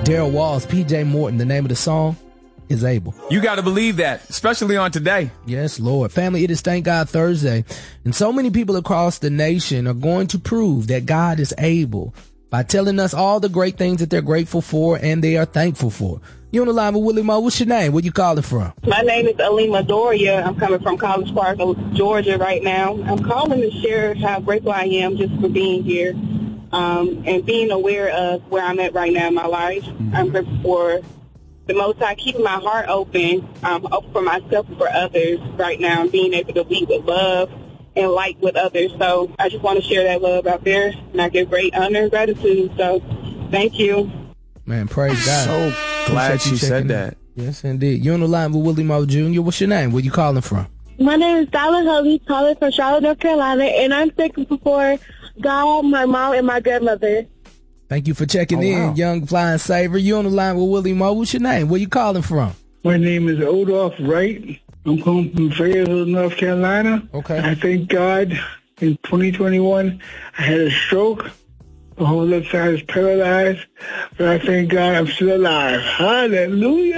Daryl Walls, PJ Morton. The name of the song is Able. You got to believe that, especially on today. Yes, Lord. Family, it is Thank God Thursday. And so many people across the nation are going to prove that God is able by telling us all the great things that they're grateful for and they are thankful for. You on the line with Willie Moe. What's your name? Where you calling from? My name is Alima Doria. I'm coming from College Park, Georgia right now. I'm calling to share how grateful I am just for being here and being aware of where I'm at right now in my life. I'm grateful for the Most High keeping my heart open, open for myself and for others right now, and being able to lead with love and light with others. So I just want to share that love out there, and I give great honor and gratitude. So thank you. Man, praise God. So glad you said that. Yes, indeed. You're on the line with Willie Moe Jr. What's your name? Where you calling from? My name is Tyler Hovey, calling from Charlotte, North Carolina, and I'm thankful for God, my mom, and my grandmother. Thank you for checking in, Young Flying Saver. You on the line with Willie Moe. What's your name? Where you calling from? My name is Odolph Wright. I'm calling from Fayetteville, North Carolina. Okay. I thank God in 2021 I had a stroke. The whole left side is paralyzed, but I thank God I'm still alive. Hallelujah.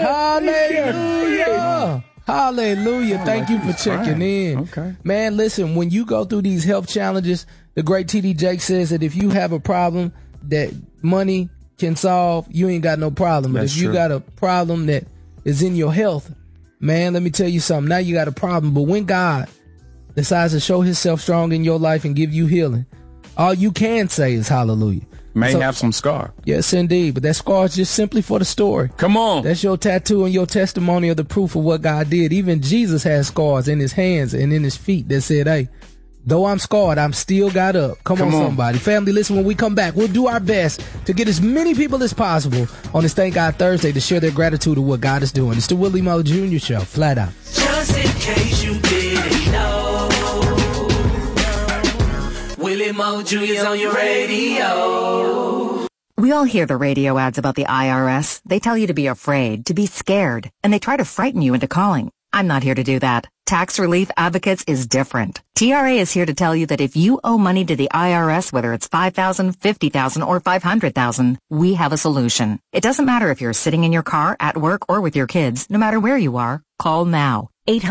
Hallelujah. Hallelujah. Thank you for checking in. Okay. Man, listen, when you go through these health challenges, the great T.D. Jakes says that if you have a problem that money can solve, you ain't got no problem. But if you got a problem that is in your health, man, let me tell you something. Now you got a problem. But when God decides to show himself strong in your life and give you healing, all you can say is hallelujah. May have some scar. Yes, indeed. But that scar is just simply for the story. Come on. That's your tattoo and your testimony of the proof of what God did. Even Jesus has scars in his hands and in his feet that said, hey, though I'm scarred, I'm still got up. Come on, somebody. Family, listen, when we come back, we'll do our best to get as many people as possible on this Thank God Thursday to share their gratitude of what God is doing. It's the Willie Moe Jr. Show, flat out. Just in case you didn't know, Willie Moe Jr.'s on your radio. We all hear the radio ads about the IRS. They tell you to be afraid, to be scared, and they try to frighten you into calling. I'm not here to do that. Tax Relief Advocates is different. TRA is here to tell you that if you owe money to the IRS, whether it's $5,000, $50,000, or $500,000, we have a solution. It doesn't matter if you're sitting in your car, at work, or with your kids. No matter where you are, call now.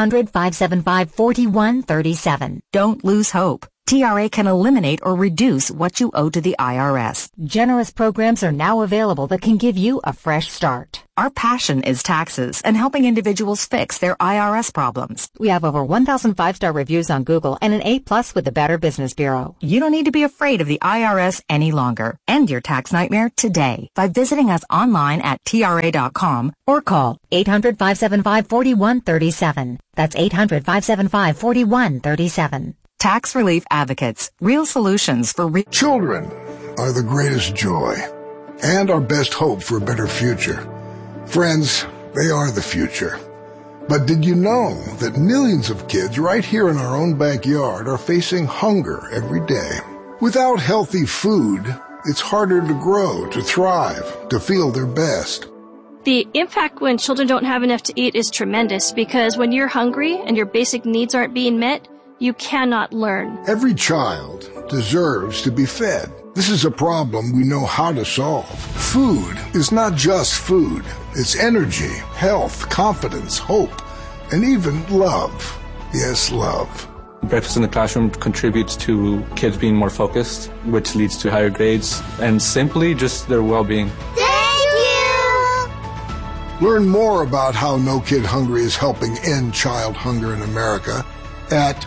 800-575-4137. Don't lose hope. TRA can eliminate or reduce what you owe to the IRS. Generous programs are now available that can give you a fresh start. Our passion is taxes and helping individuals fix their IRS problems. We have over 1,000 5-star reviews on Google and an A+ with the Better Business Bureau. You don't need to be afraid of the IRS any longer. End your tax nightmare today by visiting us online at TRA.com or call 800-575-4137. That's 800-575-4137. Tax Relief Advocates. Real solutions for children are the greatest joy and our best hope for a better future. Friends, they are the future. But did you know that millions of kids right here in our own backyard are facing hunger every day? Without healthy food, it's harder to grow, to thrive, to feel their best. The impact when children don't have enough to eat is tremendous because when you're hungry and your basic needs aren't being met, you cannot learn. Every child deserves to be fed. This is a problem we know how to solve. Food is not just food. It's energy, health, confidence, hope, and even love. Yes, love. Breakfast in the classroom contributes to kids being more focused, which leads to higher grades, and simply just their well-being. Thank you! Learn more about how No Kid Hungry is helping end child hunger in America at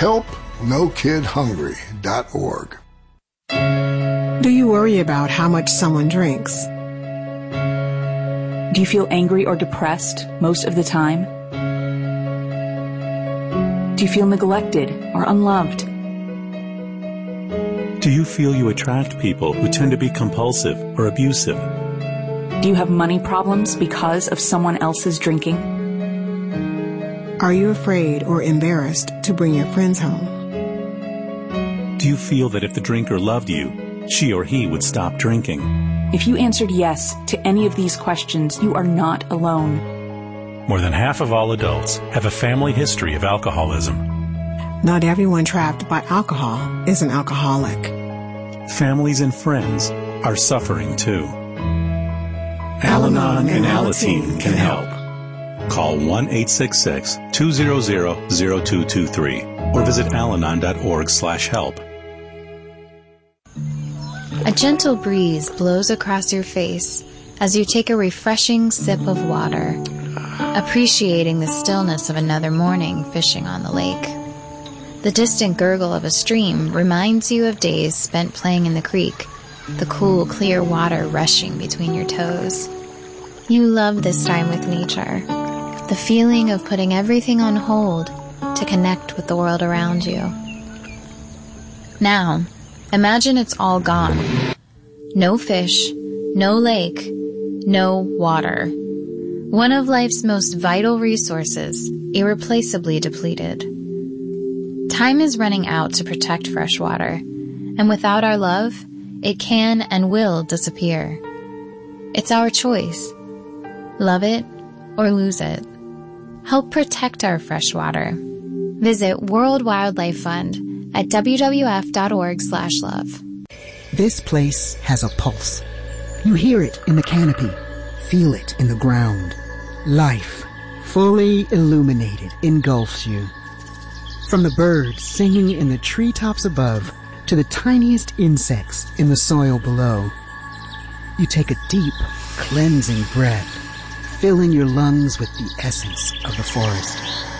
helpnokidhungry.org. Do you worry about how much someone drinks? Do you feel angry or depressed most of the time? Do you feel neglected or unloved? Do you feel you attract people who tend to be compulsive or abusive? Do you have money problems because of someone else's drinking? Are you afraid or embarrassed to bring your friends home? Do you feel that if the drinker loved you, she or he would stop drinking? If you answered yes to any of these questions, you are not alone. More than half of all adults have a family history of alcoholism. Not everyone trapped by alcohol is an alcoholic. Families and friends are suffering too. Al-Anon and Alateen can help. Call 1-866-200-0223 or visit alanon.org/help. A gentle breeze blows across your face as you take a refreshing sip of water, appreciating the stillness of another morning fishing on the lake. The distant gurgle of a stream reminds you of days spent playing in the creek, the cool, clear water rushing between your toes. You love this time with nature, the feeling of putting everything on hold to connect with the world around you. Now, imagine it's all gone. No fish, no lake, no water. One of life's most vital resources, irreplaceably depleted. Time is running out to protect fresh water, and without our love, it can and will disappear. It's our choice. Love it or lose it. Help protect our fresh water. Visit World Wildlife Fund at wwf.org/love. This place has a pulse. You hear it in the canopy, feel it in the ground. Life, fully illuminated, engulfs you. From the birds singing in the treetops above to the tiniest insects in the soil below. You take a deep, cleansing breath, filling your lungs with the essence of the forest.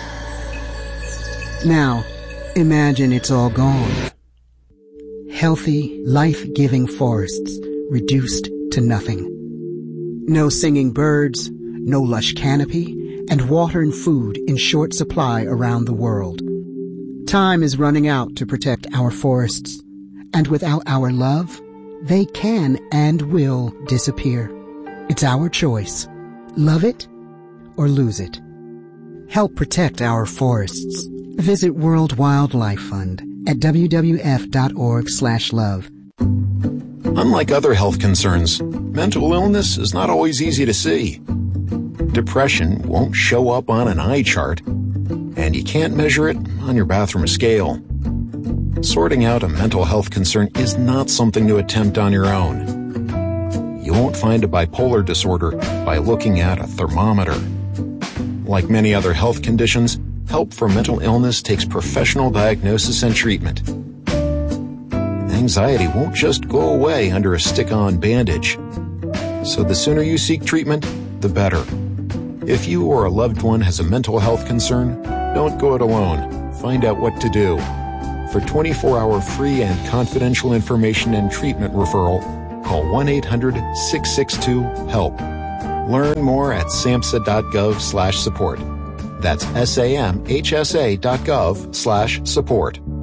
Now, imagine it's all gone. Healthy, life-giving forests reduced to nothing. No singing birds, no lush canopy, and water and food in short supply around the world. Time is running out to protect our forests, and without our love, they can and will disappear. It's our choice. Love it or lose it. Help protect our forests. Visit World Wildlife Fund at wwf.org/love. Unlike other health concerns, mental illness is not always easy to see. Depression won't show up on an eye chart, and you can't measure it on your bathroom scale. Sorting out a mental health concern is not something to attempt on your own. You won't find a bipolar disorder by looking at a thermometer. Like many other health conditions, help for mental illness takes professional diagnosis and treatment. Anxiety won't just go away under a stick-on bandage. So the sooner you seek treatment, the better. If you or a loved one has a mental health concern, don't go it alone. Find out what to do. For 24-hour free and confidential information and treatment referral, call 1-800-662-HELP. Learn more at samhsa.gov/support. That's samhsa.gov/support.